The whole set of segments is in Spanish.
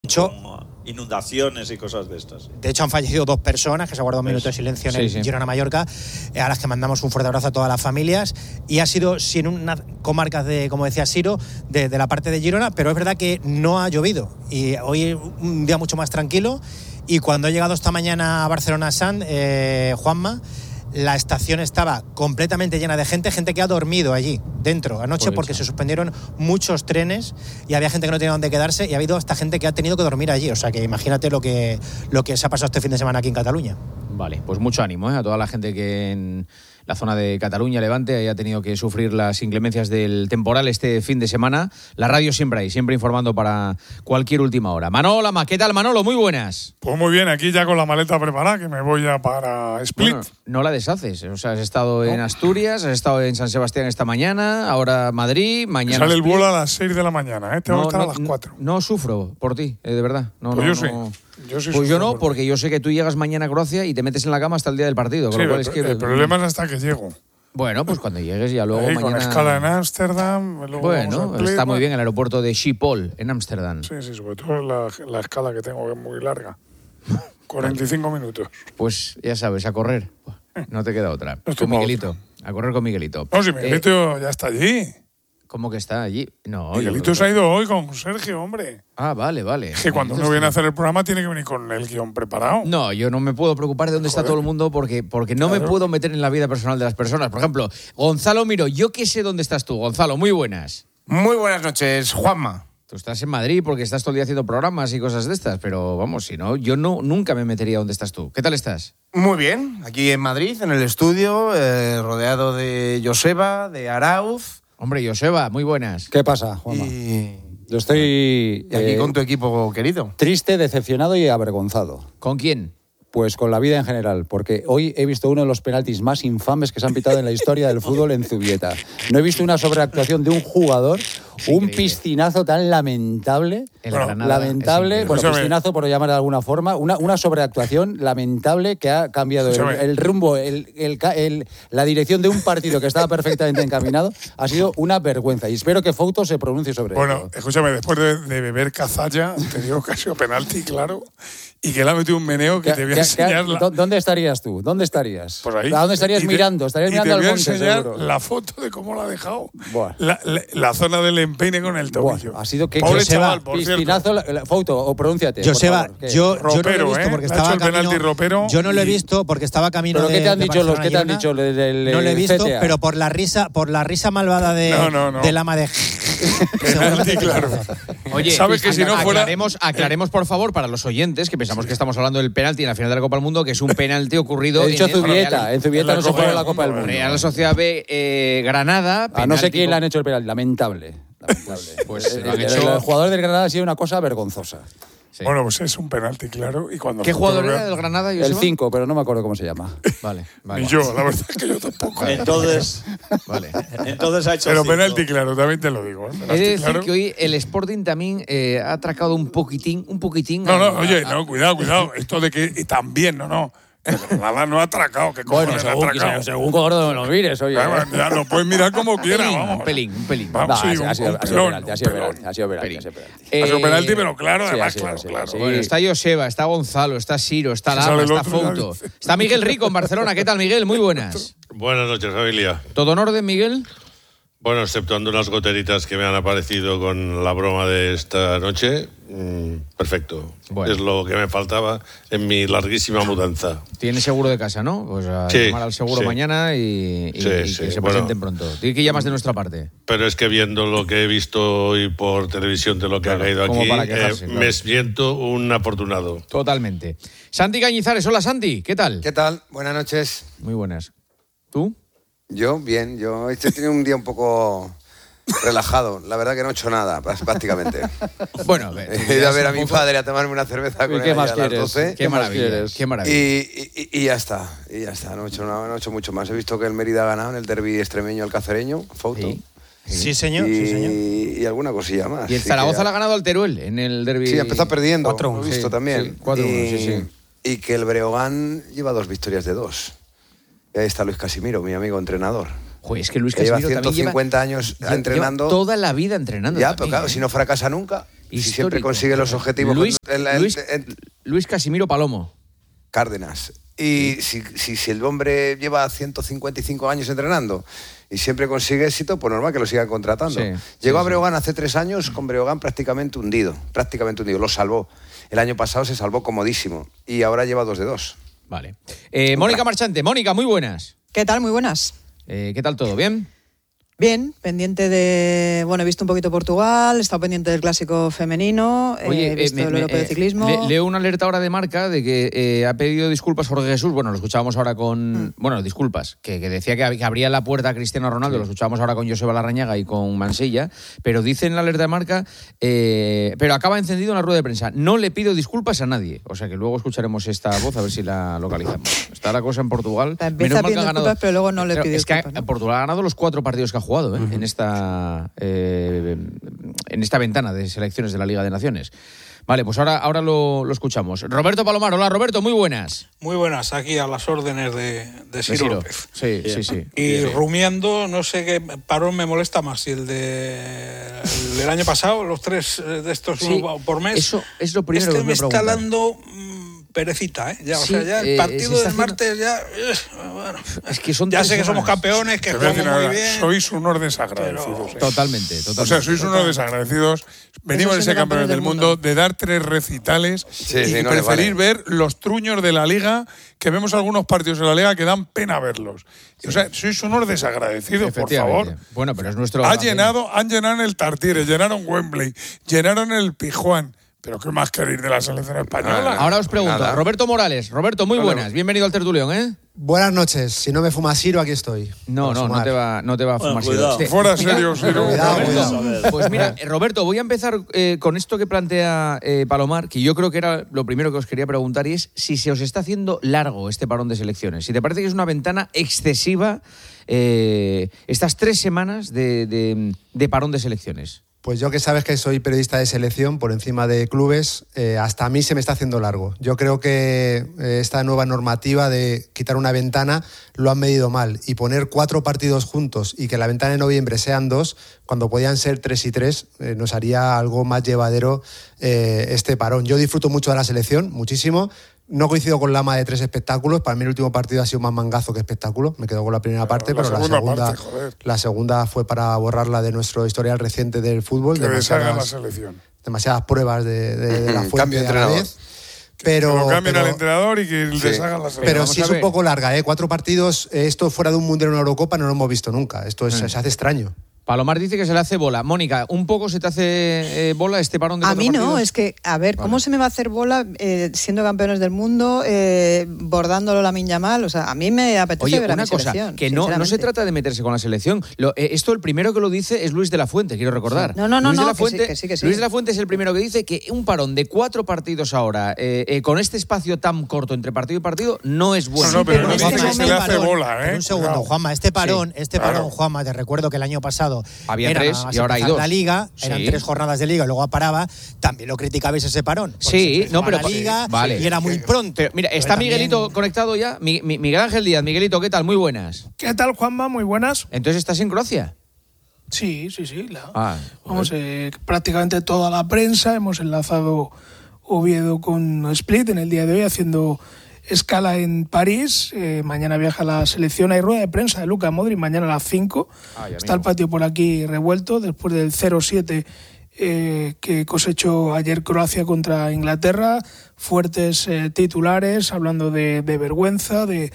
hecho, inundaciones y cosas de estas. De hecho, han fallecido 2 personas, que se ha guardado un minuto de silencio en el Girona-Mallorca, a las que mandamos un fuerte abrazo a todas las familias. Y ha sido, sí, en unas comarcas de, como decía Siro, de la parte de Girona, pero es verdad que no ha llovido. Y hoy es un día mucho más tranquilo. Y cuando he llegado esta mañana a Barcelona-Sant, Juanma, la estación estaba completamente llena de gente que ha dormido allí dentro anoche porque se suspendieron muchos trenes y había gente que no tenía dónde quedarse y ha habido hasta gente que ha tenido que dormir allí. O sea que imagínate lo que se ha pasado este fin de semana aquí en Cataluña. Vale, pues mucho ánimo a toda la gente que en la zona de Cataluña, Levante, haya tenido que sufrir las inclemencias del temporal este fin de semana. La radio siempre ahí, siempre informando para cualquier última hora. Manolo Lama, ¿qué tal, Manolo? Muy buenas. Pues muy bien, aquí ya con la maleta preparada, que me voy ya para Split. Bueno, no la deshaces, o sea, has estado en Asturias, has estado en San Sebastián esta mañana, ahora Madrid, mañana sale el vuelo a las 6 de la mañana, tengo que estar a las 4. No sufro por ti, de verdad. Pues yo sí. Pues yo no, porque yo sé que tú llegas mañana a Croacia y te metes en la cama hasta el día del partido. Con lo cual el problema es hasta que llego. Bueno, pues cuando llegues ya luego mañana... con escala en Ámsterdam. Bueno, está muy bien el aeropuerto de Schiphol, en Ámsterdam. Sí, sobre todo la escala que tengo, que es muy larga. 45 minutos. Pues ya sabes, a correr. No te queda otra. No con Miguelito. A correr con Miguelito. No, si Miguelito ya está allí. ¿Cómo que está allí? No. Miguelito se ha ido hoy con Sergio, hombre. Ah, vale. Es que cuando uno viene a hacer el programa tiene que venir con el guión preparado. No, yo no me puedo preocupar de dónde está todo el mundo porque no me puedo meter en la vida personal de las personas. Por ejemplo, Gonzalo Miró, yo qué sé dónde estás tú. Gonzalo, muy buenas. Muy buenas noches, Juanma. Tú estás en Madrid porque estás todo el día haciendo programas y cosas de estas, pero vamos, si no, yo nunca me metería donde estás tú. ¿Qué tal estás? Muy bien, aquí en Madrid, en el estudio, rodeado de Joseba, de Arauz. Hombre, Joseba, muy buenas. ¿Qué pasa, Juanma? Yo estoy... Y aquí con tu equipo querido. Triste, decepcionado y avergonzado. ¿Con quién? Pues con la vida en general, porque hoy he visto uno de los penaltis más infames que se han pitado en la historia del fútbol en Zubieta. No he visto una sobreactuación de un jugador, un piscinazo tan lamentable. Lamentable, bueno, piscinazo por llamar de alguna forma, una sobreactuación lamentable que ha cambiado el rumbo, la dirección de un partido que estaba perfectamente encaminado. Ha sido una vergüenza y espero que Fouto se pronuncie sobre ello. Bueno, escúchame, después de beber cazalla, te digo que ha sido penalti, claro. Y que le ha metido un meneo que te voy a enseñar. ¿Dónde estarías tú? ¿Dónde estarías? Pues ahí. ¿A dónde estarías mirando? Estarías mirando al monte, seguro. Te voy a enseñar la foto de cómo la ha dejado. La zona del empeine con el tobillo. Ha sido que pobre Joseba, chaval, por piscinazo, Foto, o pronúnciate. Joseba, yo no lo he visto porque estaba camino. Yo no lo he visto porque estaba camino. ¿Pero qué te han dicho los? ¿Qué te han dicho? No lo he visto, pero por la risa malvada del ama de. Penalti, claro. Oye, sabes que si no fuera. Aclaremos, por favor, para los oyentes que pensamos que estamos hablando del penalti en la final de la Copa del Mundo, que es un penalti ocurrido. He dicho Zubieta. En Zubieta no se juega la Copa del Mundo. Real Sociedad B, Granada. A no sé quién le han hecho el penalti. Lamentable. Pues el jugador del Granada ha sido una cosa vergonzosa. Sí. Bueno, pues es un penalti, claro. Y cuando ¿qué jugador era del Granada? El 5, pero no me acuerdo cómo se llama. Vale. Ni yo, la verdad es que yo tampoco. Entonces ha hecho. Pero penalti, claro, también te lo digo. He de decir que hoy el Sporting también ha atracado un poquitín. No, cuidado. Esto de que también, no. Nada, no ha atracado. ¿Qué cojones ha atracado? Según Gordo lo mires, oye. Ya lo puedes mirar como quieras, vamos. Un pelín. Vamos, ha sido penalti. Ha sido penalti, pero claro, además, claro. Bueno, está Joseba, está Gonzalo, está Siro, está Lama, está Fouto. Está Miguel Rico en Barcelona. ¿Qué tal, Miguel? Muy buenas. Buenas noches, familia. ¿Todo en orden, Miguel? Bueno, exceptuando unas goteritas que me han aparecido con la broma de esta noche, perfecto. Bueno. Es lo que me faltaba en mi larguísima mudanza. Tienes seguro de casa, ¿no? Pues a llamar al seguro mañana y que se presenten pronto. Di que llamas de nuestra parte. Pero es que viendo lo que he visto hoy por televisión de lo que ha caído aquí, me siento un afortunado. Totalmente. Santi Cañizares, hola Santi, ¿qué tal? ¿Qué tal? Buenas noches. Muy buenas. ¿Tú? Yo, bien. Yo he tenido un día un poco relajado. La verdad que no he hecho nada, prácticamente. Bueno, he ido a ver a mi padre a tomarme una cerveza con él a las 12. Qué maravilla. Y ya está. No he hecho mucho más. He visto que el Mérida ha ganado en el derbi extremeño al cacereño, Fouto. Sí, señor. Y alguna cosilla más. Y el Zaragoza le ha ganado al Teruel en el derbi. Sí, empezó perdiendo. 4-1. Lo he visto también. 4-1, Y que el Breogán lleva 2 victorias de 2. Y ahí está Luis Casimiro, mi amigo entrenador. Joder, es que Luis Casimiro lleva 150 años entrenando. Lleva toda la vida entrenando. Ya, pero claro, si no fracasa nunca. Si siempre consigue los objetivos. Luis Casimiro Palomo. Cárdenas. Y si el hombre lleva 155 años entrenando y siempre consigue éxito, pues normal que lo sigan contratando. Llegó a Breogán hace 3 años con Breogán prácticamente hundido. Lo salvó. El año pasado se salvó comodísimo y ahora lleva 2 de 2. Vale. Mónica Marchante. Mónica, muy buenas. ¿Qué tal? Muy buenas. ¿Qué tal todo? ¿Bien? Bien, pendiente de... Bueno, he visto un poquito Portugal, he estado pendiente del clásico femenino, he visto el europeo de ciclismo. Leo una alerta ahora de Marca de que ha pedido disculpas Jorge Jesús. Bueno, lo escuchábamos ahora con... Bueno, disculpas, que decía que abría la puerta a Cristiano Ronaldo. Lo escuchábamos ahora con Joseba Larrañaga y con Mansilla. Pero dice en la alerta de Marca, pero acaba encendido en la rueda de prensa. No le pido disculpas a nadie. O sea que luego escucharemos esta voz a ver si la localizamos. Está la cosa en Portugal. Empieza pidiendo disculpas, pero luego no le pide disculpas. Es que Portugal ha ganado los 4 partidos que ha jugado en esta ventana de selecciones de la Liga de Naciones. Vale, pues ahora lo escuchamos. Roberto Palomar. Hola, Roberto, muy buenas. Muy buenas, aquí a las órdenes de Ciro López. Sí. Y rumiando, no sé qué parón me molesta más, si el del año pasado, los 3 de estos uno por mes. Eso es lo primero que me está dando perecita, ¿eh? Ya, o sea, ya el partido del martes ya... Bueno, es que son ya sé que somos campeones, que jugamos muy bien. Sois unos desagradecidos. Totalmente. O sea, sois unos desagradecidos. Venimos de ser campeones del mundo, de dar 3 recitales y preferir ver los truños de la Liga, que vemos algunos partidos de la Liga que dan pena verlos. O sea, sois unos desagradecidos, por favor. Bueno, pero es nuestro... Han llenado en el Tartiere, llenaron Wembley, llenaron el Pijuán. ¿Pero qué más queréis de la selección española? Ahora os pregunto, Roberto Morales. Roberto, muy buenas. Bienvenido al tertulión, ¿eh? Buenas noches. Si no me fuma Ciro, aquí estoy. No te va a fumar Ciro. Fuera serio, Ciro. Cuidado. Pues mira, Roberto, voy a empezar con esto que plantea Palomar, que yo creo que era lo primero que os quería preguntar, y es si se os está haciendo largo este parón de selecciones. Si te parece que es una ventana excesiva estas 3 semanas de parón de selecciones. Pues yo, que sabes que soy periodista de selección por encima de clubes, hasta a mí se me está haciendo largo. Yo creo que esta nueva normativa de quitar una ventana lo han medido mal, y poner 4 partidos juntos y que la ventana de noviembre sean 2, cuando podían ser 3 y 3, nos haría algo más llevadero este parón. Yo disfruto mucho de la selección, muchísimo. No coincido con Lama de 3 espectáculos. Para mí el último partido ha sido más mangazo que espectáculo. Me quedo con la primera parte, pero la segunda fue para borrarla de nuestro historial reciente del fútbol. Que deshaga la selección. Demasiadas pruebas de la fuente a la vez. Pero cambien al entrenador y que deshagan la selección. Pero sí es un poco larga, 4 partidos. Esto fuera de un Mundial o una Eurocopa no lo hemos visto nunca. Esto se hace extraño. Palomar dice que se le hace bola. Mónica, ¿un poco se te hace bola este parón de 4 partidos? A mí no, es que, a ver, ¿cómo se me va a hacer bola siendo campeones del mundo, bordándolo Lamine Yamal? O sea, a mí me apetece ver a mi selección. Que no se trata de meterse con la selección. Esto el primero que lo dice es Luis de la Fuente, quiero recordar. No, que sí. Luis de la Fuente es el primero que dice que un parón de 4 partidos ahora, con este espacio tan corto entre partido y partido, no es bueno. No, pero no dice que se le hace bola, ¿eh? Un segundo, Juanma, este parón, Juanma, te recuerdo que el año pasado había 3 y ahora hay 2. La Liga, eran 3 jornadas de Liga y luego paraba. También lo criticabais ese parón. Sí, no, pero la Liga vale. Y era muy pronto. Pero mira, está Miguelito conectado ya. Miguel Ángel Díaz. Miguelito, ¿qué tal? Muy buenas. ¿Qué tal, Juanma? Muy buenas. Entonces, ¿estás en Croacia? Sí. Vamos, prácticamente toda la prensa. Hemos enlazado Oviedo con Split en el día de hoy, haciendo escala en París. Mañana viaja la selección. Hay rueda de prensa de Luka Modric mañana a las 5. Está el patio por aquí revuelto después del 0-7 que cosechó ayer Croacia contra Inglaterra. Fuertes titulares hablando de vergüenza, de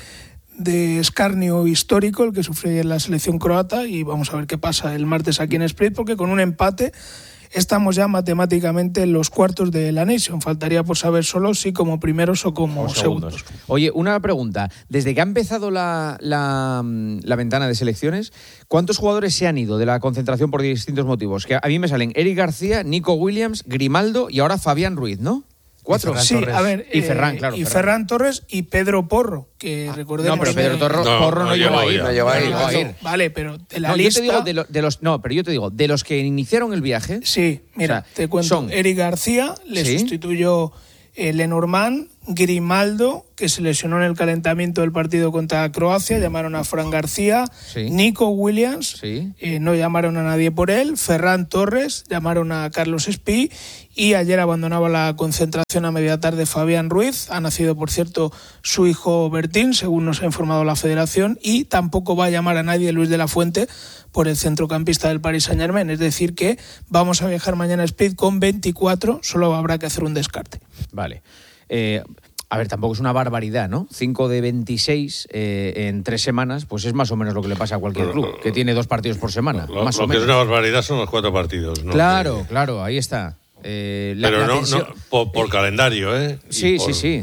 escarnio histórico el que sufrió ayer la selección croata, y vamos a ver qué pasa el martes aquí en Split, porque con un empate estamos ya matemáticamente en los cuartos de la Nation. Faltaría por saber solo si como primeros o como segundos. Oye, una pregunta. Desde que ha empezado la ventana de selecciones, ¿cuántos jugadores se han ido de la concentración por distintos motivos? Que a mí me salen Eric García, Nico Williams, Grimaldo y ahora Fabián Ruiz, ¿no? 4. Sí, a ver. Y Ferran, claro. Y Ferran Torres y Pedro Porro, que recordemos. No, pero Pedro Porro no llegó a ir. Vale, pero de la lista. Yo te digo, de los que iniciaron el viaje. Sí, mira, te cuento. Eric García le sustituyó Lenormand, Grimaldo, que se lesionó en el calentamiento del partido contra Croacia, llamaron a Fran García, Nico Williams, no llamaron a nadie por él, Ferran Torres, llamaron a Carlos Espí, y ayer abandonaba la concentración a media tarde Fabián Ruiz. Ha nacido, por cierto, su hijo Bertín, según nos ha informado la Federación, y tampoco va a llamar a nadie Luis de la Fuente por el centrocampista del Paris Saint-Germain. Es decir que vamos a viajar mañana a Split con 24, solo habrá que hacer un descarte. Vale. A ver, tampoco es una barbaridad, ¿no? 5 de 26 en 3 semanas, pues es más o menos lo que le pasa a cualquier club, que tiene 2 partidos por semana. Lo que es una barbaridad son los 4 partidos, ¿no? Claro, ahí está. Pero no por calendario, ¿eh? Sí.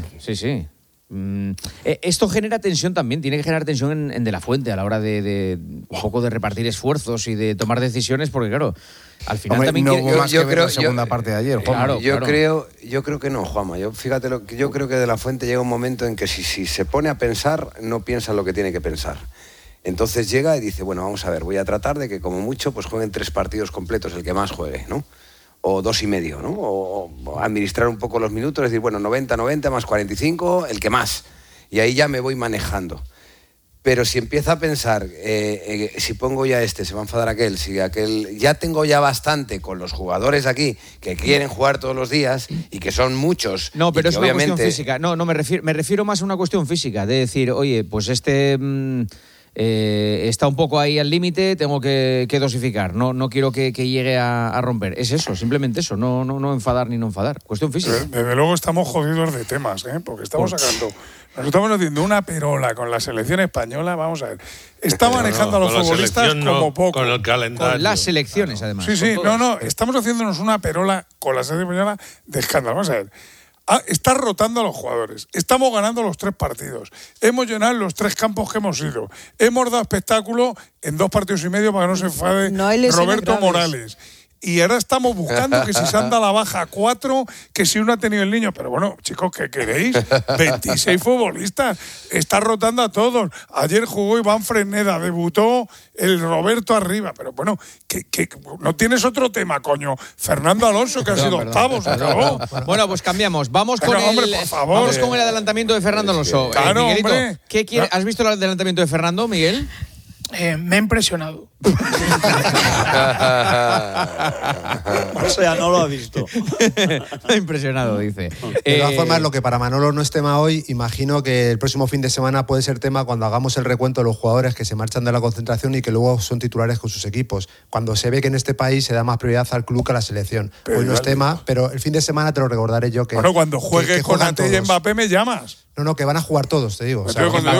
Esto genera tensión también, tiene que generar tensión en De la Fuente a la hora de un poco de repartir esfuerzos y de tomar decisiones, porque claro, al final también yo creo la segunda parte de ayer, Juanma. Yo creo que no, Juanma. Yo creo que De la Fuente llega un momento en que si se pone a pensar, no piensa lo que tiene que pensar. Entonces llega y dice, bueno, vamos a ver, voy a tratar de que como mucho pues jueguen 3 partidos completos, el que más juegue, ¿no? O 2,5, ¿no? O administrar un poco los minutos, decir, bueno, 90 más 45, el que más. Y ahí ya me voy manejando. Pero si empieza a pensar, si pongo ya se va a enfadar aquel, si aquel... Ya tengo ya bastante con los jugadores aquí que quieren jugar todos los días y que son muchos. No, pero es obviamente... una cuestión física. No, me refiero más a una cuestión física, de decir, oye, pues está un poco ahí al límite, tengo que dosificar, no quiero que llegue a romper. Es eso, simplemente eso, no enfadar ni no enfadar, cuestión física. Desde luego estamos jodidos de temas, porque estamos sacando, nos estamos haciendo una perola con la selección española, vamos a ver, está manejando a los futbolistas como poco. Con el calendario. Con las selecciones, además. Sí, estamos haciéndonos una perola con la selección española de escándalo, vamos a ver. Está rotando a los jugadores. Estamos ganando los 3 partidos. Hemos llenado los 3 campos que hemos ido. Hemos dado espectáculo en 2 partidos y medio para que no se enfade Roberto Morales. Y ahora estamos buscando que si se anda a la baja 4, que si uno ha tenido el niño. Pero bueno, chicos, ¿qué queréis? 26 futbolistas. Está rotando a todos. Ayer jugó Iván Fresneda, debutó el Roberto arriba. Pero bueno, que no tienes otro tema, coño. Fernando Alonso, que ha sido octavo, se acabó. Bueno, pues cambiamos. Vamos con el adelantamiento de Fernando Alonso. Claro, hombre. ¿Qué quiere? ¿Has visto el adelantamiento de Fernando, Miguel? Me ha impresionado. O sea, no lo ha visto. Me ha impresionado, dice. De todas formas, lo que para Manolo no es tema hoy, imagino que el próximo fin de semana puede ser tema cuando hagamos el recuento de los jugadores que se marchan de la concentración y que luego son titulares con sus equipos. Cuando se ve que en este país se da más prioridad al club que a la selección. Hoy no es tema, pero el fin de semana te lo recordaré yo. Bueno, cuando juegue con Ante y Mbappé me llamas. No, que van a jugar todos, te digo.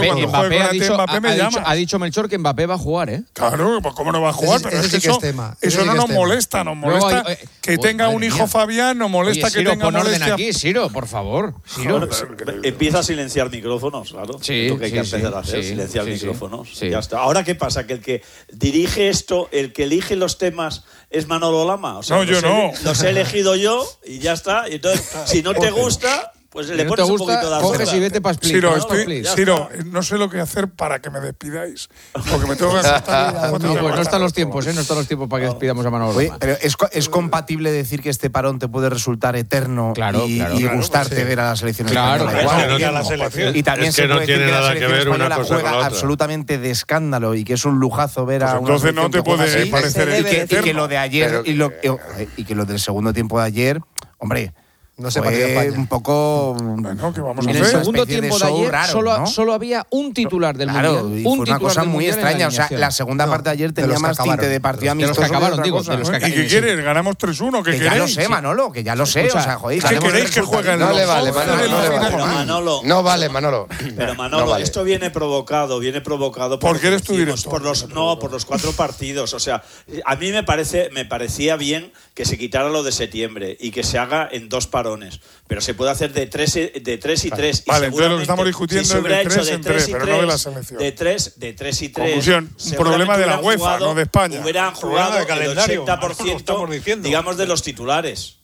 Ha dicho Melchor que Mbappé va a jugar, ¿eh? Claro, pues cómo no va a jugar, pero es que eso no nos molesta, nos molesta que tenga un hijo Fabián, nos molesta que tenga un orden aquí, Siro, por favor. Siro. Empieza a silenciar micrófonos, claro. Sí, lo que hay que empezar a hacer, silenciar micrófonos. Sí. Ya está. Ahora, ¿qué pasa? Que el que dirige esto, el que elige los temas es Manolo Lama. O sea, no, yo no. Los he elegido yo y ya está. Y entonces, si no te gusta, pues le pones un poquito de azúcar. Coges y vete para Split. Siro, no sé lo que hacer para que me despidáis. Porque me tengo que asustar. Pues no están los tiempos, no están los tiempos para que despidamos a Manolo. Oye, pero ¿es compatible decir que este parón te puede resultar eterno y gustarte ver a la selección española? Y también es que no tiene nada que ver una cosa con la otra. Absolutamente de escándalo y que es un lujazo ver a una entonces no te puede parecer y que lo de ayer y que lo del segundo tiempo de ayer, hombre, no sé para qué un poco. Bueno, ¿qué vamos a en hacer? el segundo tiempo de ayer solo había un titular del Mundial. Y fue una cosa muy extraña. O sea, la segunda parte de ayer tenía más tinte de partido amistoso. De los que acabaron, digo. ¿Y qué quieres? ¿Ganamos 3-1? ¿Qué queréis? Ya lo sé, Manolo, que ya lo sé. O sea, joder, ¿qué queréis que jueguen? No le vale, Manolo. No vale, Manolo. Pero Manolo, esto viene provocado porque eres tú director. Por los 4 partidos. O sea, a mí me parecía bien que se quitara lo de septiembre y que se haga en 2 parones. Pero se puede hacer de 3 y 3. Vale, entonces lo que estamos discutiendo es de 3 en 3, pero no de la selección. De 3 y 3. Conclusión, un problema de la UEFA, no de España. Hubieran jugado el 80%, digamos, de los titulares.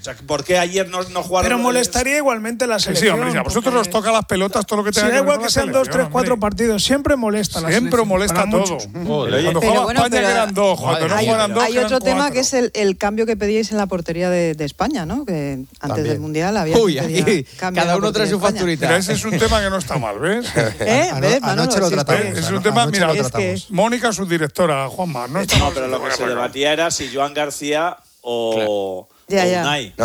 O sea, ¿por qué ayer no jugaron? Pero molestaría igualmente la selección. Sí, hombre, a vosotros os toca las pelotas todo lo que tenga que ver. Da igual que sean 2, 3, 4 partidos, siempre molesta la selección. Siempre molesta todo. Cuando jugaba España que eran 2, cuando no juegan 2 hay otro tema que es el cambio que pedíais en la portería de España, ¿no? Que antes del Mundial había cada uno trae su facturita. Mira, ese es un tema que no está mal, ¿ves? Anoche lo tratamos. Es un tema, mira, Mónica, su directora, Juanma, no está mal. Pero lo que se debatía era si Joan García o Unai.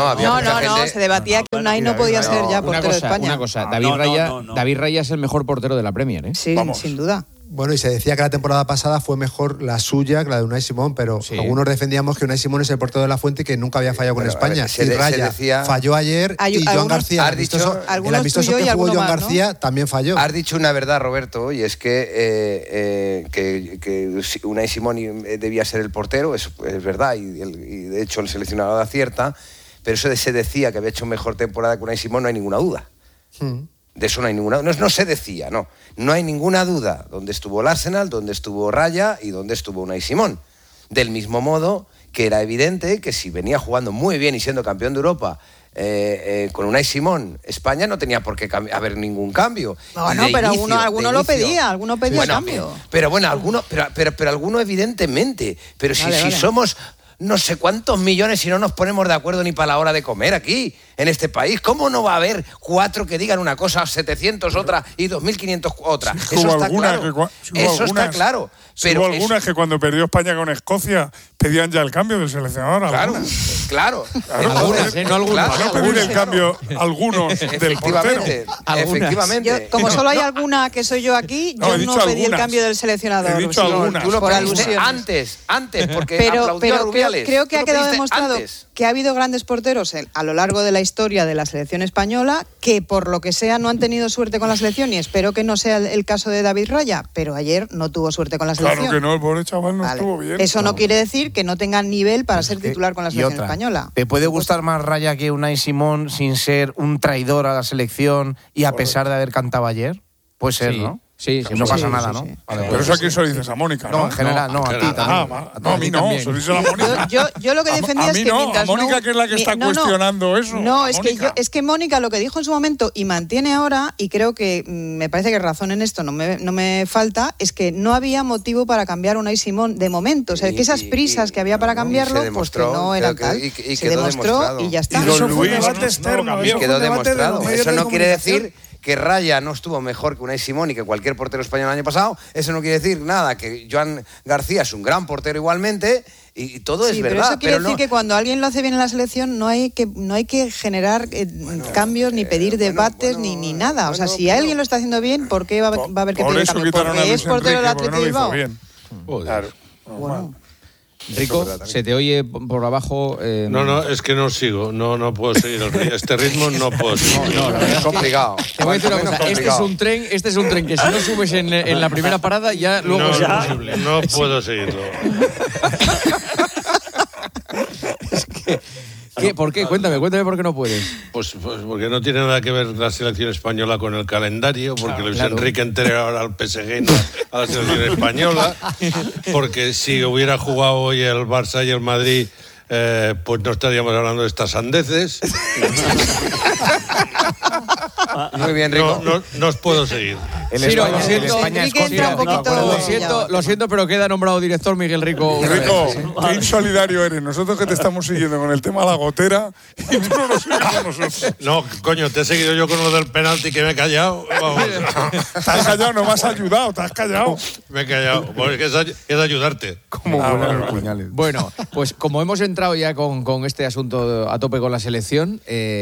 No, se debatía que Unai no podía ser ya portero de España. Una cosa, David Raya es el mejor portero de la Premier, ¿eh? Sí, sin duda. Bueno, y se decía que la temporada pasada fue mejor la suya que la de Unai Simón, pero algunos defendíamos que Unai Simón es el portero de la Fuente y que nunca había fallado con España. Y Raya falló ayer y Joan García, el amistoso que jugó Joan García, también falló. Has dicho una verdad, Roberto, y es que Unai Simón debía ser el portero, es verdad, y de hecho el seleccionador acierta, pero eso se decía que había hecho mejor temporada que Unai Simón, no hay ninguna duda. De eso no hay ninguna duda. No se decía, no hay ninguna duda dónde estuvo el Arsenal, dónde estuvo Raya y dónde estuvo Unai Simón. Del mismo modo que era evidente que si venía jugando muy bien y siendo campeón de Europa con Unai Simón, España no tenía por qué haber ningún cambio. Pero alguno lo pedía, alguno pedía cambio. Pero bueno, pero alguno evidentemente. Pero si somos no sé cuántos millones y no nos ponemos de acuerdo ni para la hora de comer aquí, en este país. ¿Cómo no va a haber 4 que digan una cosa, 700 otra y 2.500 otra? Sí, eso está claro. Pero hubo algunas que cuando perdió España con Escocia pedían ya el cambio del seleccionador. Claro. Algunas, no algunas. Para no pedir el cambio algunos del portero. Efectivamente. Como solo hay alguna que soy yo aquí, yo no pedí el cambio del seleccionador. He dicho algunas. Tú lo por pediste antes, porque aplaudió a Rubiales. Creo que ha quedado demostrado que ha habido grandes porteros a lo largo de la historia de la selección española que por lo que sea no han tenido suerte con la selección, y espero que no sea el caso de David Raya, pero ayer no tuvo suerte con la selección. Claro que no, el pobre chaval no estuvo bien. Eso no quiere decir que no tenga nivel para ser titular con la selección española. ¿Te puede gustar más Raya que Unai Simón sin ser un traidor a la selección y a pesar de haber cantado ayer? Puede ser, ¿no? Sí, no pasa nada, ¿no? Sí. Pero eso aquí se lo dices a Mónica, ¿no? No, en general, no, a ti también. No, a mí no, se lo dices a Mónica. Yo lo que defendía es que mientras a Mónica, que es la que está cuestionando eso. No, es que Mónica lo que dijo en su momento y mantiene ahora, y creo que me parece que razón en esto no me falta, es que no había motivo para cambiar a Unai Simón de momento. O sea, que esas prisas que había para cambiarlo, pues que no eran tal. Se demostró y ya está. Eso fue un debate externo. Quedó demostrado. Eso no quiere decir que Raya no estuvo mejor que Unai Simón y que cualquier portero español el año pasado. Eso no quiere decir nada, que Joan García es un gran portero igualmente, y todo es verdad. Pero eso quiere decir que cuando alguien lo hace bien en la selección no hay que generar cambios, ni pedir debates, ni nada. O sea, si alguien lo está haciendo bien, ¿por qué va a haber que pedir cambios? Porque es portero del Atlético de Bilbao. Claro. Bueno. Rico, se te oye por abajo. No, es que no sigo, no puedo seguir este ritmo, no puedo seguir. Es complicado. Te voy a decir una cosa, este es un tren que si no subes en la primera parada ya luego es imposible. No puedo seguirlo. ¿Por qué? Cuéntame por qué no puedes. Pues porque no tiene nada que ver la selección española con el calendario, porque Luis Enrique entrega ahora al PSG, no a la selección española, porque si hubiera jugado hoy el Barça y el Madrid, pues no estaríamos hablando de estas sandeces. Muy bien, Rico. No os puedo seguir. Lo siento, pero queda nombrado director Miguel Rico. Rico, qué insolidario eres. Nosotros que te estamos siguiendo con el tema de la gotera y tú no nos sigues a nosotros. No, coño, te he seguido yo con lo del penalti que me he callado. Vamos. Te has callado, no me has ayudado, te has callado. Me he callado, porque es ayudarte. Bueno, pues como hemos entrado ya con este asunto a tope con la selección,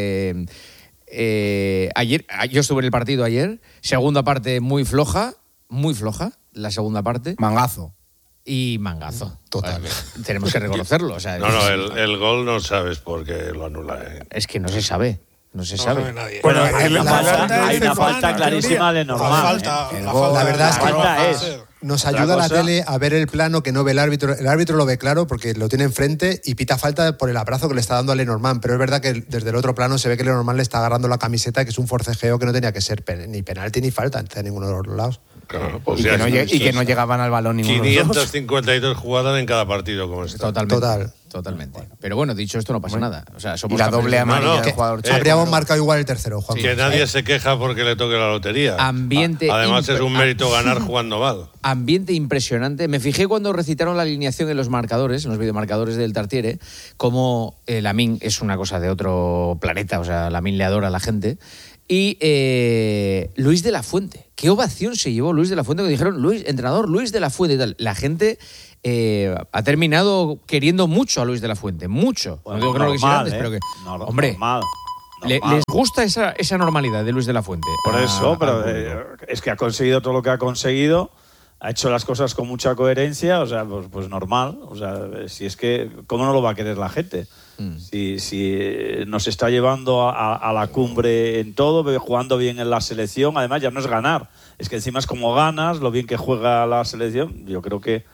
ayer, yo estuve en el partido ayer, segunda parte muy floja, la segunda parte. Mangazo. Total. Tenemos que reconocerlo. O sea, el gol no sabes por qué lo anula. Es que no se sabe. No se sabe. Bueno, hay una falta clarísima de normal. La verdad es que nos ayuda la tele a ver el plano que no ve el árbitro. El árbitro lo ve claro porque lo tiene enfrente y pita falta por el abrazo que le está dando a Lenormand. Pero es verdad que desde el otro plano se ve que Lenormand le está agarrando la camiseta, que es un forcejeo que no tenía que ser ni penalti ni falta en ninguno de los lados. Claro, y que no llegaban al balón ninguno. 552 jugadas en cada partido como este. Totalmente. Pero bueno, dicho esto, no pasa nada. O sea, somos y la doble amarilla del jugador. Habríamos marcado igual el tercero, Juan. Que nadie se queja porque le toque la lotería. Además es un mérito ganar jugando mal. Ambiente impresionante. Me fijé cuando recitaron la alineación en los marcadores, en los videomarcadores del Tartiere, como Lamine es una cosa de otro planeta, o sea, Lamine le adora a la gente. Y Luis de la Fuente. ¿Qué ovación se llevó Luis de la Fuente? Que dijeron, entrenador Luis de la Fuente y tal. La gente ha terminado queriendo mucho a Luis de la Fuente. Mucho. Bueno, no digo que no lo quisiera antes, pero que... Hombre, normal. Les gusta esa normalidad de Luis de la Fuente. Por eso, pero es que ha conseguido todo lo que ha conseguido. Ha hecho las cosas con mucha coherencia, o sea, pues normal. O sea, si es que, ¿cómo no lo va a querer la gente? Si nos está llevando a la cumbre en todo, jugando bien en la selección, además ya no es ganar, es que encima es como ganas, lo bien que juega la selección. Yo creo que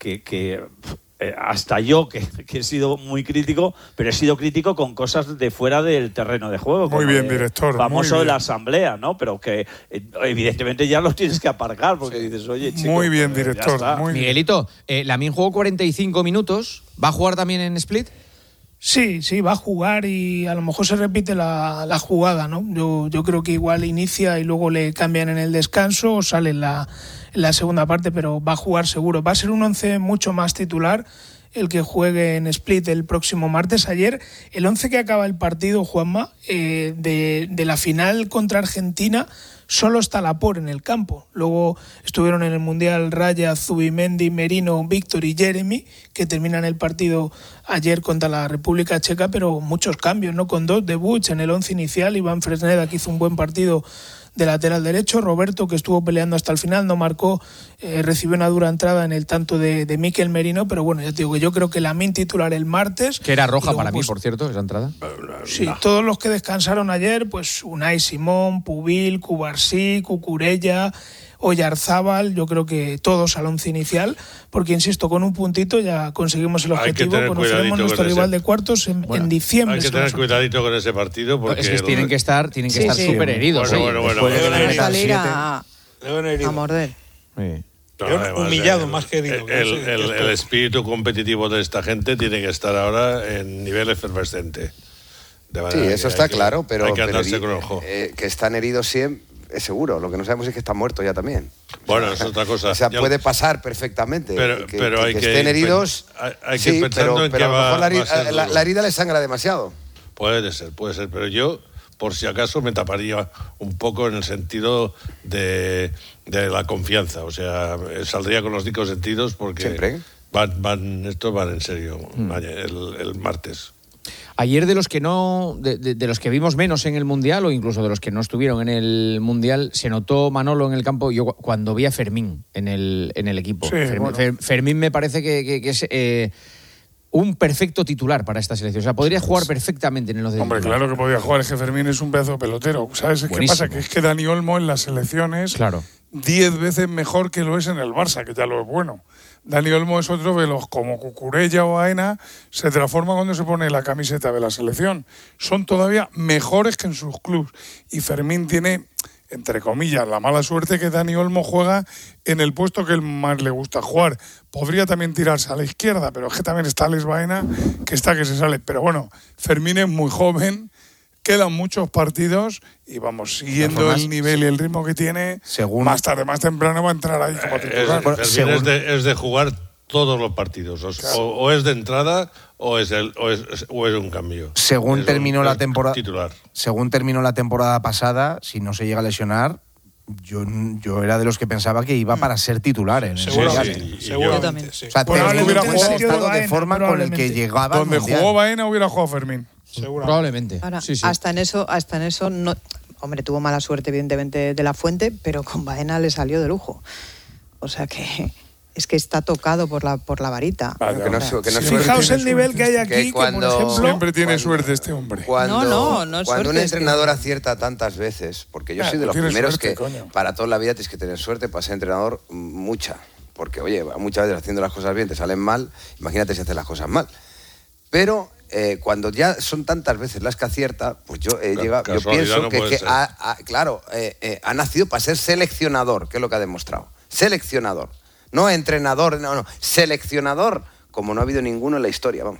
hasta yo, que he sido muy crítico, pero he sido crítico con cosas de fuera del terreno de juego. Muy bien, director. Famoso de la asamblea, ¿no? Pero que evidentemente ya los tienes que aparcar, porque dices, oye, chico... Muy bien, director. Muy Miguelito, Lamine jugó 45 minutos. ¿Va a jugar también en Split? Sí, va a jugar y a lo mejor se repite la jugada, ¿no? Yo creo que igual inicia y luego le cambian en el descanso o sale en la segunda parte, pero va a jugar seguro. Va a ser un 11 mucho más titular el que juegue en Split el próximo martes. Ayer, el 11 que acaba el partido, Juanma, de la final contra Argentina, solo está Laporte en el campo. Luego estuvieron en el Mundial Raya, Zubimendi, Merino, Víctor y Jeremy, que terminan el partido ayer contra la República Checa, pero muchos cambios, ¿no? Con 2 debuts en el 11 inicial. Iván Fresneda, que hizo un buen partido de lateral derecho. Roberto, que estuvo peleando hasta el final, no marcó, recibió una dura entrada en el tanto de Mikel Merino, pero bueno, ya te digo que yo creo que Lamine titular el martes. Que era roja para mí, por cierto, esa entrada. Sí, todos los que descansaron ayer, pues Unai Simón, Pubil, Cubarsí, Cucurella, Oyarzábal, yo creo que todos al 11 inicial, porque insisto, con un puntito ya conseguimos el objetivo, conoceremos nuestro rival de cuartos en diciembre. Hay que tener cuidadito con ese partido, porque es que tienen que estar súper heridos. Bueno. Deben salir a morder. Humillado más que herido. El espíritu competitivo de esta gente tiene que estar ahora en nivel efervescente. Sí, eso está claro, pero hay que andarse con el ojo. Que están heridos siempre. Es seguro, lo que no sabemos es que están muertos ya también. Bueno, es otra cosa. O sea, puede pasar perfectamente. Pero hay que estén heridos. Hay que ir pensando en que a lo mejor la herida les sangra demasiado. Puede ser. Pero yo, por si acaso, me taparía un poco en el sentido de la confianza. O sea, saldría con los 5 sentidos porque siempre estos van en serio el martes. Ayer de los que de los que vimos menos en el Mundial o incluso de los que no estuvieron en el Mundial, se notó Manolo en el campo. Yo cuando vi a Fermín en el equipo. Sí, Fermín me parece que es un perfecto titular para esta selección. O sea, podría jugar perfectamente en el 11. Hombre, claro que podría jugar. Es que Fermín es un pedazo de pelotero. ¿Sabes qué pasa? Que es que Dani Olmo en las selecciones 10 veces mejor que lo es en el Barça, que ya lo es bueno. Dani Olmo es otro de los, como Cucurella o Aena, se transforma cuando se pone la camiseta de la selección. Son todavía mejores que en sus clubes. Y Fermín tiene, entre comillas, la mala suerte que Dani Olmo juega en el puesto que él más le gusta jugar. Podría también tirarse a la izquierda, pero es que también está Alex Baena, que se sale. Pero bueno, Fermín es muy joven, quedan muchos partidos y vamos, siguiendo el nivel y el ritmo que tiene, más tarde, más temprano va a entrar ahí como titular. Es de jugar todos los partidos, o es de entrada o es un cambio. Según terminó la temporada titular. Según terminó la temporada pasada, si no se llega a lesionar, yo era de los que pensaba que iba para ser titular en el Mundial. Seguramente. O sea, hubiera jugado estado de forma con el que llegaba donde jugó Baena hubiera jugado Fermín. Probablemente. Ahora, hasta en eso no. Hombre, tuvo mala suerte evidentemente de la Fuente, pero con Baena le salió de lujo. O sea que es que está tocado por la varita. Fijaos el nivel que hay aquí, por ejemplo, siempre tiene suerte este hombre. Cuando un entrenador acierta tantas veces, porque yo soy de los primeros que para toda la vida tienes que tener suerte para ser entrenador, mucha. Porque, oye, muchas veces haciendo las cosas bien te salen mal, imagínate si haces las cosas mal. Pero cuando ya son tantas veces las que acierta, pues yo pienso no que ha nacido para ser seleccionador, que es lo que ha demostrado. Seleccionador. No entrenador, no. Seleccionador, como no ha habido ninguno en la historia, vamos.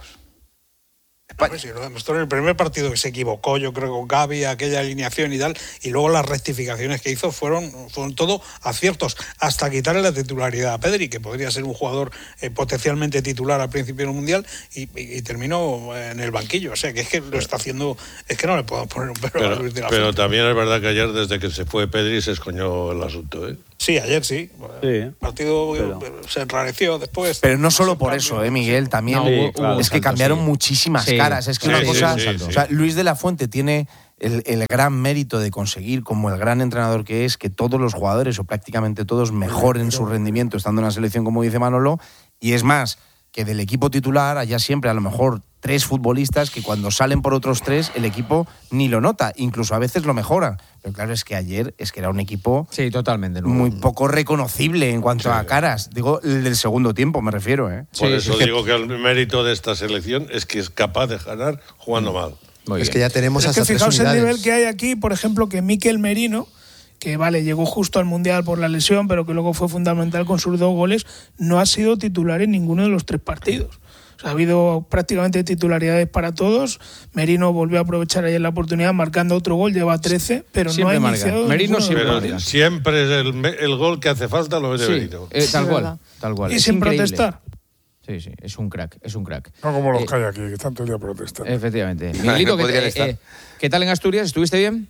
España. Sí, lo demostró en el primer partido, que se equivocó, yo creo, con Gavi, aquella alineación y tal, y luego las rectificaciones que hizo fueron todo aciertos, hasta quitarle la titularidad a Pedri, que podría ser un jugador potencialmente titular al principio del Mundial, y terminó en el banquillo. O sea, que es que lo está haciendo, es que no le podemos poner un pero a Luis de la Fuente. Pero también es verdad que ayer, desde que se fue Pedri, se escoñó el asunto, ¿eh? Sí, ayer sí. El partido se enrareció después. Pero no solo por eso, Miguel, también es que cambiaron muchísimas caras. Es que una cosa, o sea, Luis de la Fuente tiene el gran mérito de conseguir, como el gran entrenador que es, que todos los jugadores, o prácticamente todos, mejoren su rendimiento estando en la selección, como dice Manolo, y es más, que del equipo titular haya siempre a lo mejor 3 futbolistas que cuando salen por otros 3 el equipo ni lo nota, incluso a veces lo mejoran. Pero claro, es que ayer era un equipo totalmente muy poco reconocible en cuanto a caras. Digo, el del segundo tiempo me refiero. Por eso digo que el mérito de esta selección es que es capaz de ganar jugando mal. Es que ya tenemos hasta 3 unidades. Fijaos el nivel que hay aquí, por ejemplo, que Mikel Merino, que llegó justo al Mundial por la lesión, pero que luego fue fundamental con sus 2 goles, no ha sido titular en ninguno de los 3 partidos. O sea, ha habido prácticamente titularidades para todos. Merino volvió a aprovechar ayer la oportunidad marcando otro gol, lleva 13, pero siempre no ha iniciado. Merino siempre es el gol que hace falta, lo de Merino. Tal cual. Y sin protestar. Sí, es un crack. No como los que hay aquí, que están todo el día protestando. Efectivamente. Miguelito, ¿qué tal en Asturias? ¿Estuviste bien?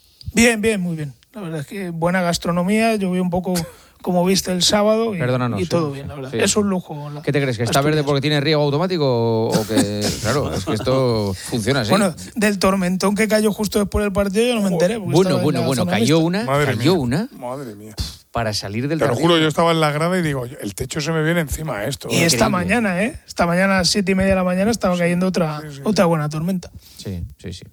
Bien, muy bien. La verdad es que buena gastronomía, llovió un poco como viste el sábado y todo bien, la verdad. Sí. Es un lujo. ¿Qué te crees? ¿Que está verde porque tiene riego automático o que...? Claro, es que esto funciona así. Bueno, del tormentón que cayó justo después del partido yo no me enteré. Bueno, cayó una. Madre mía. Para salir del Te lo juro, yo estaba en la grada y digo, el techo se me viene encima a esto. Y esta mañana, a las 7:30 de la mañana estaba cayendo otra buena tormenta. Sí.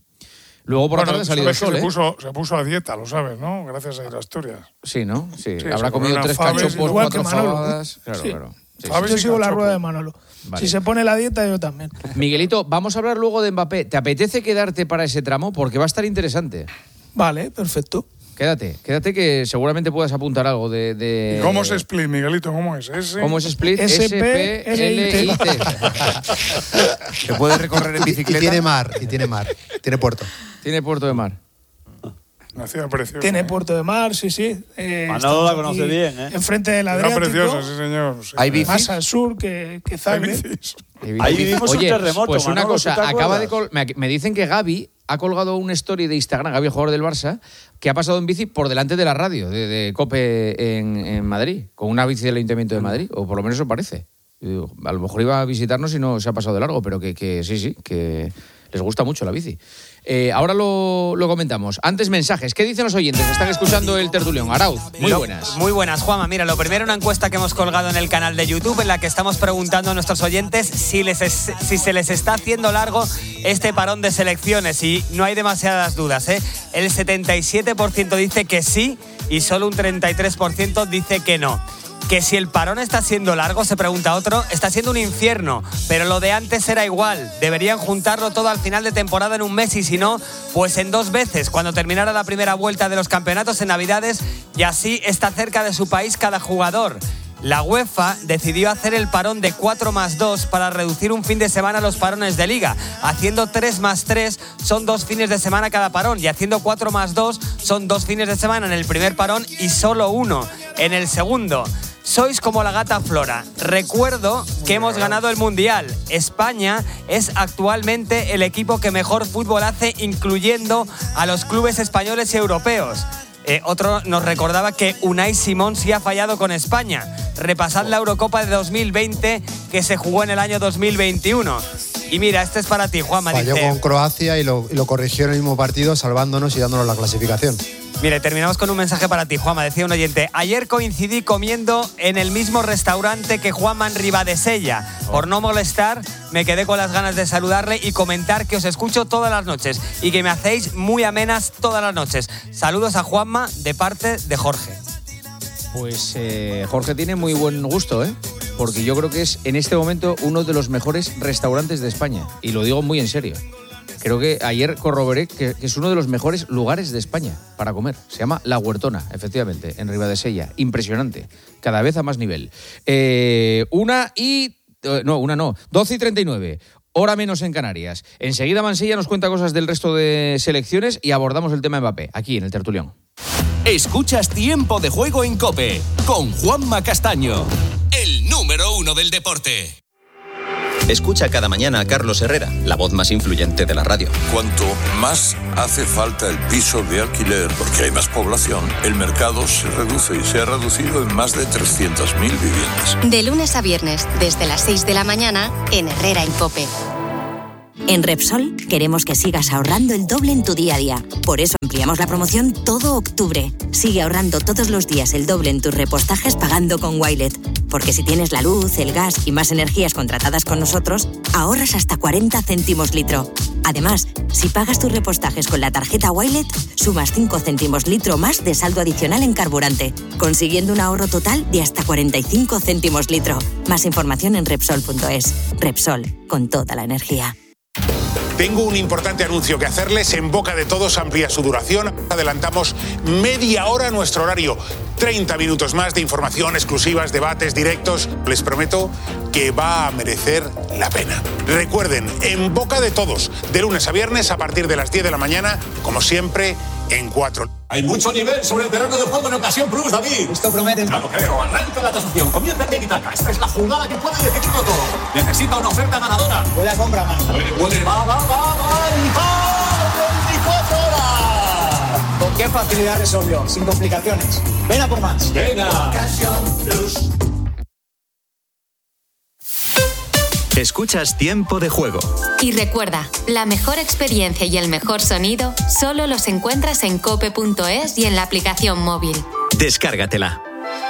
Luego por la tarde ha salido el sol, se puso a dieta, lo sabes, ¿no? Gracias a ir a Asturias. Sí, ¿no? Sí. Habrá comido 3 cachopos, 4 fabadas. Claro. Yo sigo la rueda de Manolo. Vale. Si se pone la dieta, yo también. Miguelito, vamos a hablar luego de Mbappé. ¿Te apetece quedarte para ese tramo? Porque va a estar interesante. Vale, perfecto. Quédate que seguramente puedas apuntar algo de... ¿Y cómo es Split, Miguelito? ¿Cómo es? ¿Cómo es Split? S-P-L-I-T. Se puede recorrer en bicicleta. Y tiene mar. Tiene puerto. Tiene puerto de mar. Una ciudad preciosa. Tiene puerto de mar, sí. Manolo la conoce bien, ¿eh? Enfrente del Adriático. Una preciosa, sí, señor. Sí. Hay bicis. Más al sur que Zagreb. Ahí vivimos un terremoto. Pues una Manolo, cosa, me dicen que Gavi ha colgado una story de Instagram, Gavi, el jugador del Barça, que ha pasado en bici por delante de la radio de COPE en Madrid, con una bici del Ayuntamiento de Madrid, o por lo menos eso parece. Digo, a lo mejor iba a visitarnos y no se ha pasado de largo, pero que sí, que les gusta mucho la bici. Ahora lo comentamos. Antes, mensajes. ¿Qué dicen los oyentes? Están escuchando el tertulión. Arauz, muy buenas. Muy buenas, Juanma. Mira, lo primero, una encuesta que hemos colgado en el canal de YouTube en la que estamos preguntando a nuestros oyentes si se les está haciendo largo este parón de selecciones, y no hay demasiadas dudas, ¿eh? El 77% dice que sí y solo un 33% dice que no. Que si el parón está siendo largo, se pregunta otro, está siendo un infierno, pero lo de antes era igual. Deberían juntarlo todo al final de temporada en un mes, y si no, pues en 2 veces, cuando terminara la primera vuelta de los campeonatos en Navidades, y así está cerca de su país cada jugador. La UEFA decidió hacer el parón de 4+2 para reducir un fin de semana los parones de liga. Haciendo 3+3 son 2 fines de semana cada parón, y haciendo 4+2 son 2 fines de semana en el primer parón y solo 1 en el segundo. Sois como la gata Flora. Recuerdo que hemos ganado el Mundial. España es actualmente el equipo que mejor fútbol hace, incluyendo a los clubes españoles y europeos. Otro nos recordaba que Unai Simón sí ha fallado con España. Repasad la Eurocopa de 2020 que se jugó en el año 2021. Y mira, este es para ti, Juanma. Falló con Croacia y lo corrigió en el mismo partido, salvándonos y dándonos la clasificación. Mire, terminamos con un mensaje para ti, Juanma. Decía un oyente: ayer coincidí comiendo en el mismo restaurante que Juanma en Ribadesella. Por no molestar, me quedé con las ganas de saludarle y comentar que os escucho todas las noches y que me hacéis muy amenas todas las noches. Saludos a Juanma de parte de Jorge. Pues Jorge tiene muy buen gusto, ¿eh? porque yo creo que es en este momento uno de los mejores restaurantes de España. Y lo digo muy en serio. Creo que ayer corroboré que es uno de los mejores lugares de España para comer. Se llama La Huertona, efectivamente, en Ribadesella. Impresionante. Cada vez a más nivel. 12:39. Hora menos en Canarias. Enseguida Mansilla nos cuenta cosas del resto de selecciones y abordamos el tema Mbappé, aquí en el Tertulión. Escuchas Tiempo de Juego en COPE, con Juanma Castaño, el número 1 del deporte. Escucha cada mañana a Carlos Herrera, la voz más influyente de la radio. Cuanto más hace falta el piso de alquiler, porque hay más población, el mercado se reduce y se ha reducido en más de 300.000 viviendas. De lunes a viernes, desde las 6 de la mañana, en Herrera en COPE. En Repsol queremos que sigas ahorrando el doble en tu día a día. Por eso ampliamos la promoción todo octubre. Sigue ahorrando todos los días el doble en tus repostajes pagando con Wilet. Porque si tienes la luz, el gas y más energías contratadas con nosotros, ahorras hasta 40 céntimos litro. Además, si pagas tus repostajes con la tarjeta Wilet, sumas 5 céntimos litro más de saldo adicional en carburante, consiguiendo un ahorro total de hasta 45 céntimos litro. Más información en Repsol.es. Repsol, con toda la energía. Tengo un importante anuncio que hacerles. En Boca de Todos amplía su duración. Adelantamos media hora nuestro horario. 30 minutos más de información, exclusivas, debates, directos. Les prometo que va a merecer la pena. Recuerden, En Boca de Todos, de lunes a viernes a partir de las 10 de la mañana, como siempre, en 4. Hay mucho nivel sobre el terreno de juego en Ocasión Plus, David. Esto promete. Claro, creo. Arranca la tasación. Comienza el tiki-taka. Esta es la jugada que puede decidirlo todo. Necesita una oferta ganadora. Puede compra, mano. Va. 24 horas. ¿Con qué facilidad resolvió? Sin complicaciones. Ven a por más. Venga. Ocasión Plus. Escuchas Tiempo de Juego. Y recuerda, la mejor experiencia y el mejor sonido solo los encuentras en cope.es y en la aplicación móvil. Descárgatela.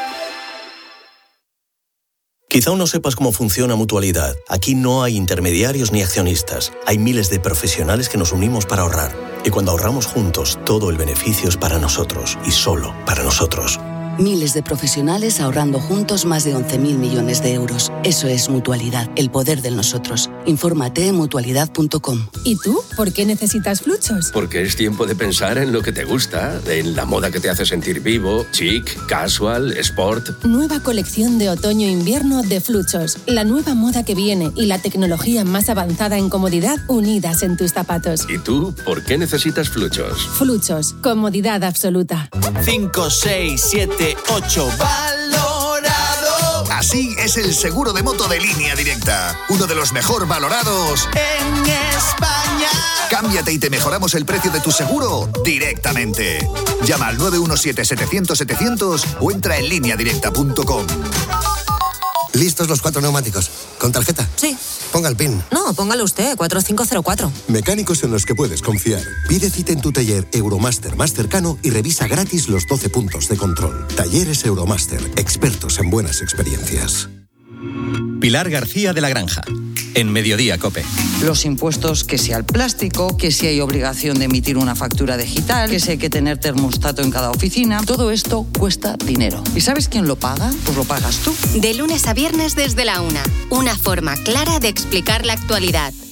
Quizá aún no sepas cómo funciona Mutualidad. Aquí no hay intermediarios ni accionistas. Hay miles de profesionales que nos unimos para ahorrar. Y cuando ahorramos juntos, todo el beneficio es para nosotros y solo para nosotros. Miles de profesionales ahorrando juntos más de 11.000 millones de euros. Eso es Mutualidad, el poder del nosotros. Infórmate en mutualidad.com. ¿Y tú? ¿Por qué necesitas Fluchos? Porque es tiempo de pensar en lo que te gusta, en la moda que te hace sentir vivo, chic, casual, sport. Nueva colección de otoño-invierno de Fluchos. La nueva moda que viene y la tecnología más avanzada en comodidad unidas en tus zapatos. ¿Y tú? ¿Por qué necesitas Fluchos? Fluchos. Comodidad absoluta. 5, 6, 7... 8. ¡Valorado! Así es el seguro de moto de Línea Directa. Uno de los mejor valorados en España. Cámbiate y te mejoramos el precio de tu seguro directamente. Llama al 917-700-700 o entra en lineadirecta.com. ¿Listos los 4 neumáticos? ¿Con tarjeta? Sí. Ponga el PIN. No, póngalo usted, 4504. Mecánicos en los que puedes confiar. Pide cita en tu taller Euromaster más cercano y revisa gratis los 12 puntos de control. Talleres Euromaster, expertos en buenas experiencias. Pilar García de la Granja, en Mediodía COPE. Los impuestos, que si al plástico, que si hay obligación de emitir una factura digital, que si hay que tener termostato en cada oficina, todo esto cuesta dinero. ¿Y sabes quién lo paga? Pues lo pagas tú. De lunes a viernes desde la 1. Una forma clara de explicar la actualidad.